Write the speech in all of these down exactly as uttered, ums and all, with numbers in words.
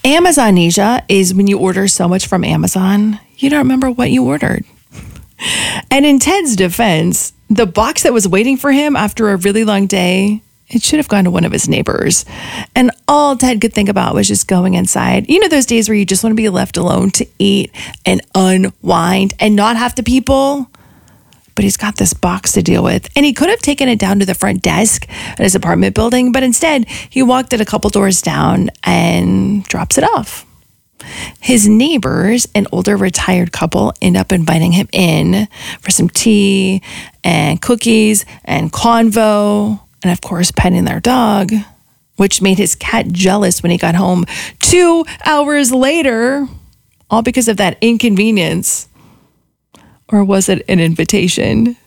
Amazonesia is when you order so much from Amazon, you don't remember what you ordered. And in Ted's defense, the box that was waiting for him after a really long day, it should have gone to one of his neighbors. And all Ted could think about was just going inside. You know those days where you just want to be left alone to eat and unwind and not have to people? But he's got this box to deal with. And he could have taken it down to the front desk at his apartment building, but instead he walked it a couple doors down and drops it off. His neighbors, an older retired couple, end up inviting him in for some tea and cookies and convo, and of course petting their dog, which made his cat jealous when he got home two hours later, all because of that inconvenience. Or was it an invitation?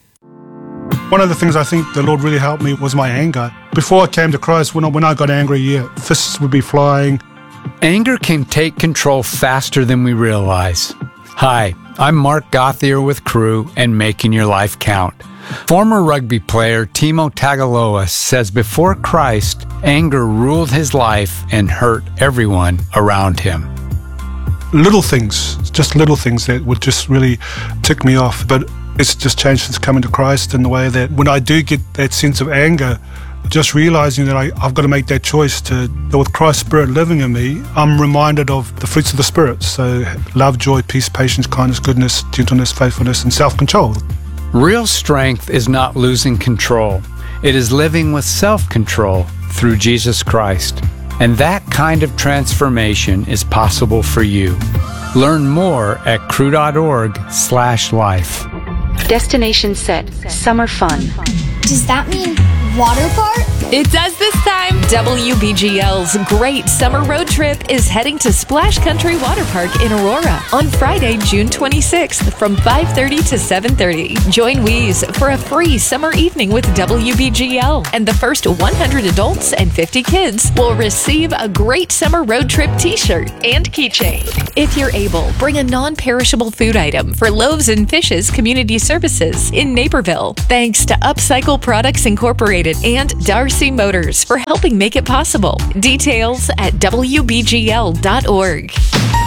One of the things I think the Lord really helped me was my anger. Before I came to Christ, when I, when I got angry, yeah, fists would be flying. Anger can take control faster than we realize. Hi, I'm Mark Gauthier with Crew and Making Your Life Count. Former rugby player Timo Tagaloa says before Christ, anger ruled his life and hurt everyone around him. Little things, just little things that would just really tick me off. But it's just changed since coming to Christ in the way that when I do get that sense of anger, just realizing that I, I've got to make that choice to, that with Christ's Spirit living in me, I'm reminded of the fruits of the Spirit. So love, joy, peace, patience, kindness, goodness, gentleness, faithfulness, and self-control. Real strength is not losing control. It is living with self-control through Jesus Christ. And that kind of transformation is possible for you. Learn more at crew.org slash life. Destination set. Summer fun. Does that mean water park? It does this time. W B G L's Great Summer Road Trip is heading to Splash Country Water Park in Aurora on Friday, June twenty-sixth from five thirty to seven thirty. Join Weeze for a free summer evening with W B G L, and the first one hundred adults and fifty kids will receive a Great Summer Road Trip t-shirt and keychain. If you're able, bring a non-perishable food item for Loaves and Fishes Community Services in Naperville. Thanks to Upcycle Products Incorporated and Darcy Motors for helping make it possible. Details at W B G L dot org.